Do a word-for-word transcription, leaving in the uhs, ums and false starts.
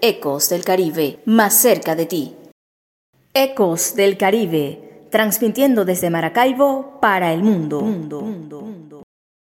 Ecos del Caribe, más cerca de ti. Ecos del Caribe, transmitiendo desde Maracaibo para el mundo. mundo, mundo, mundo.